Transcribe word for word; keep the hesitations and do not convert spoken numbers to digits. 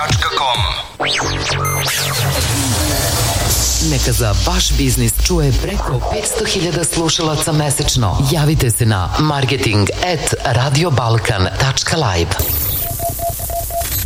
tačka com. Neka za vaš biznis čuje preko petsto hiljada slušalaca mesečno. Javite se na marketing at radiobalkan tačka live.